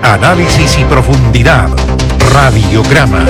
Análisis y profundidad. Radiograma.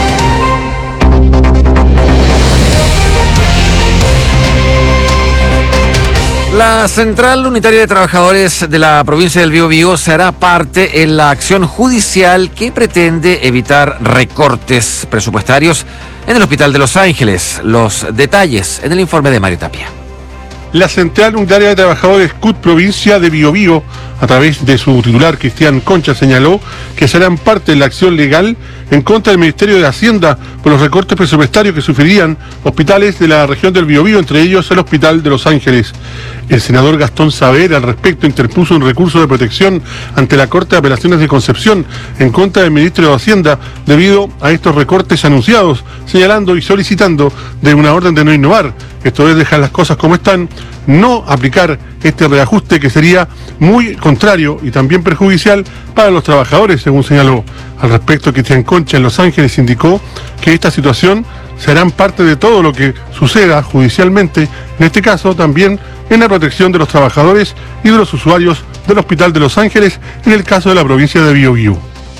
La Central Unitaria de Trabajadores de la provincia del Biobío se hará parte en la acción judicial que pretende evitar recortes presupuestarios en el Hospital de Los Ángeles. Los detalles en el informe de Mario Tapia. La Central Unitaria de Trabajadores CUT Provincia de Biobío, a través de su titular Cristian Concha, señaló que serán parte de la acción legal en contra del Ministerio de Hacienda por los recortes presupuestarios que sufrirían hospitales de la región del Biobío, entre ellos el Hospital de Los Ángeles. El senador Gastón Saavedra al respecto interpuso un recurso de protección ante la Corte de Apelaciones de Concepción en contra del Ministro de Hacienda debido a estos recortes anunciados, señalando y solicitando de una orden de no innovar, esto es dejar las cosas como están, no aplicar este reajuste que sería muy contrario y también perjudicial para los trabajadores, según señaló. Al respecto, Cristian Concha en Los Ángeles indicó que esta situación serán parte de todo lo que suceda judicialmente, en este caso también en la protección de los trabajadores y de los usuarios del Hospital de Los Ángeles en el caso de la provincia de Biobío.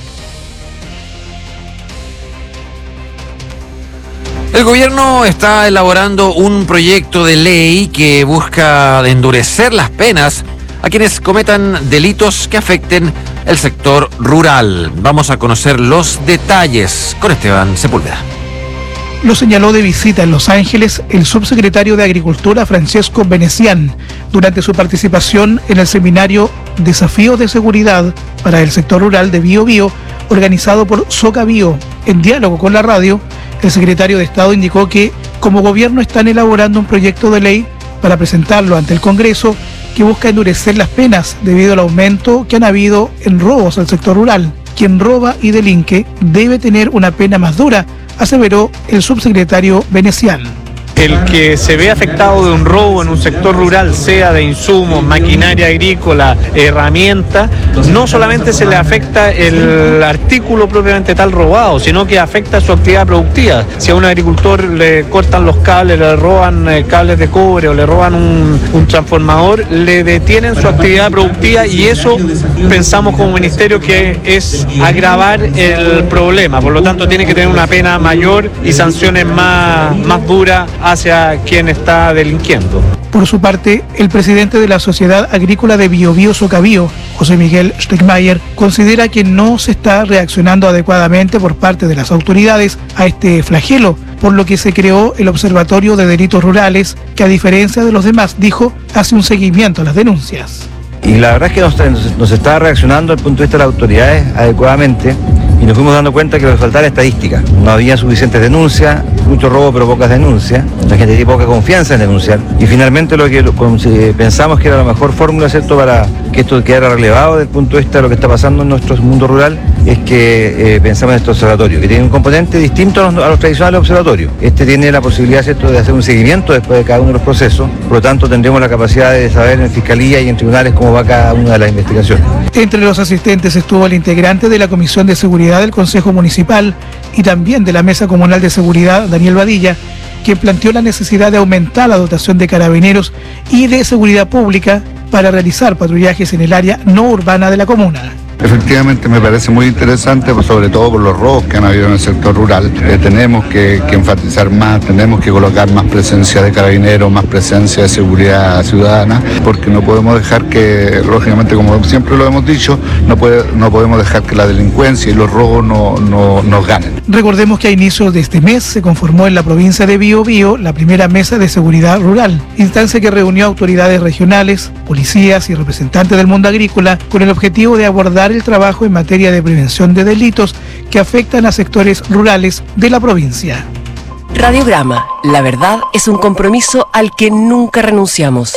El gobierno está elaborando un proyecto de ley que busca endurecer las penas a quienes cometan delitos que afecten el sector rural. Vamos a conocer los detalles con Esteban Sepúlveda. Lo señaló de visita en Los Ángeles el subsecretario de Agricultura Francesco Venecián durante su participación en el seminario Desafíos de Seguridad para el Sector Rural de Biobío, organizado por Socabío. En diálogo con la radio, el secretario de Estado indicó que como gobierno están elaborando un proyecto de ley para presentarlo ante el Congreso que busca endurecer las penas debido al aumento que han habido en robos al sector rural. Quien roba y delinque debe tener una pena más dura, aseveró el subsecretario Venecián. El que se ve afectado de un robo en un sector rural, sea de insumos, maquinaria agrícola, herramientas, no solamente se le afecta el artículo propiamente tal robado, sino que afecta su actividad productiva. Si a un agricultor le cortan los cables, le roban cables de cobre o le roban un transformador, le detienen su actividad productiva y eso pensamos como ministerio que es agravar el problema. Por lo tanto, tiene que tener una pena mayor y sanciones más duras hacia quien está delinquiendo. Por su parte, el presidente de la Sociedad Agrícola de Biobío Socabío, José Miguel Stegmayer, considera que no se está reaccionando adecuadamente por parte de las autoridades a este flagelo, por lo que se creó el Observatorio de Delitos Rurales, que a diferencia de los demás, dijo, hace un seguimiento a las denuncias. Y la verdad es que no se está reaccionando desde el punto de vista de las autoridades adecuadamente y nos fuimos dando cuenta que nos faltaba estadística. No había suficientes denuncias, mucho robo pero pocas denuncias, la gente tiene poca confianza en denunciar y finalmente lo que pensamos que era la mejor fórmula, ¿cierto?, para que esto quedara relevado desde el punto de vista de lo que está pasando en nuestro mundo rural, es que pensamos en este observatorio, que tiene un componente distinto a los tradicionales observatorios. Este tiene la posibilidad, ¿cierto?, de hacer un seguimiento después de cada uno de los procesos, por lo tanto tendremos la capacidad de saber en fiscalía y en tribunales cómo va cada una de las investigaciones. Entre los asistentes estuvo el integrante de la Comisión de Seguridad del Consejo Municipal y también de la Mesa Comunal de Seguridad, Daniel Badilla, quien planteó la necesidad de aumentar la dotación de carabineros y de seguridad pública para realizar patrullajes en el área no urbana de la comuna. Efectivamente me parece muy interesante, pues, sobre todo por los robos que han habido en el sector rural. Tenemos que enfatizar más, tenemos que colocar más presencia de carabineros, más presencia de seguridad ciudadana, porque no podemos dejar que, lógicamente, como siempre lo hemos dicho, no podemos dejar que la delincuencia y los robos nos ganen. Recordemos que a inicios de este mes se conformó en la provincia de Biobío la primera mesa de seguridad rural, instancia que reunió autoridades regionales, policías y representantes del mundo agrícola con el objetivo de abordar el trabajo en materia de prevención de delitos que afectan a sectores rurales de la provincia. Radiograma, la verdad es un compromiso al que nunca renunciamos.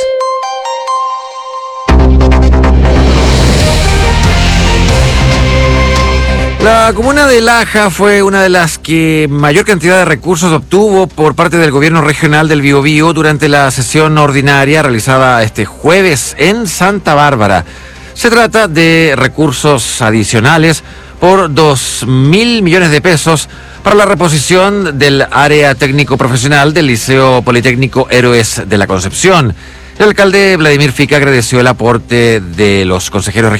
La comuna de Laja fue una de las que mayor cantidad de recursos obtuvo por parte del gobierno regional del Biobío durante la sesión ordinaria realizada este jueves en Santa Bárbara. Se trata de recursos adicionales por 2.000 millones de pesos para la reposición del área técnico-profesional del Liceo Politécnico Héroes de la Concepción. El alcalde Vladimir Fica agradeció el aporte de los consejeros